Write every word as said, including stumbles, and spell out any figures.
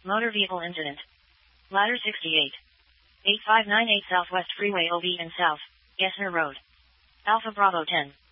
Motor vehicle incident. Ladder sixty-eight. eight five nine eight Southwest Freeway O B and South, Gessner Road. Alpha Bravo ten.